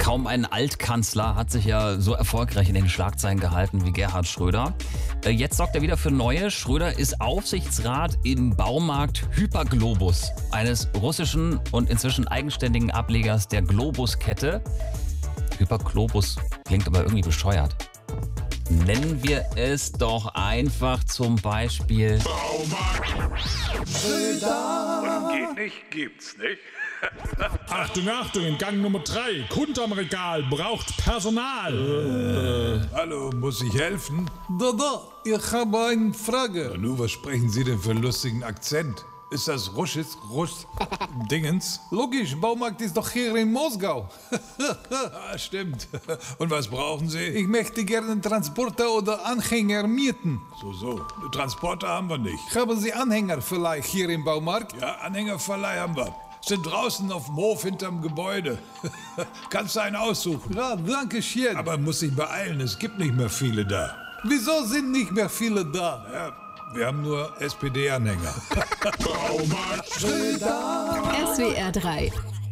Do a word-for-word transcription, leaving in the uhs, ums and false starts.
Kaum ein Altkanzler hat sich ja so erfolgreich in den Schlagzeilen gehalten wie Gerhard Schröder. Jetzt sorgt er wieder für neue. Schröder ist Aufsichtsrat im Baumarkt Hyperglobus, eines russischen und inzwischen eigenständigen Ablegers der Globus-Kette. Hyperglobus klingt aber irgendwie bescheuert. Nennen wir es doch einfach zum Beispiel Baumarkt Schröder. Geht nicht, gibt's nicht. Achtung, Achtung, in Gang Nummer drei. Kunde am Regal braucht Personal. Äh. Hallo, muss ich helfen? Da, da, ich habe eine Frage. Nu, was sprechen Sie denn für einen lustigen Akzent? Ist das Russisch? Russ? Dingens? Logisch, Baumarkt ist doch hier in Moskau. Ah, stimmt. Und was brauchen Sie? Ich möchte gerne einen Transporter oder Anhänger mieten. So, so. Transporter haben wir nicht. Haben Sie Anhänger vielleicht hier im Baumarkt? Ja, Anhängerverleih haben wir. Sind draußen auf dem Hof hinterm Gebäude. Kannst du einen aussuchen. Ja, danke schön. Aber muss sich beeilen, es gibt nicht mehr viele da. Wieso sind nicht mehr viele da? Ja, wir haben nur S P D-Anhänger. Baumarkt Schröder. S W R drei